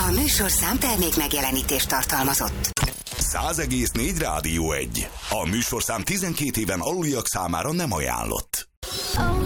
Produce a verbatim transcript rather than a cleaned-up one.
A műsorszám termék megjelenítést tartalmazott. száz egész négy Rádió egy. A műsorszám tizenkét éven aluliak számára nem ajánlott.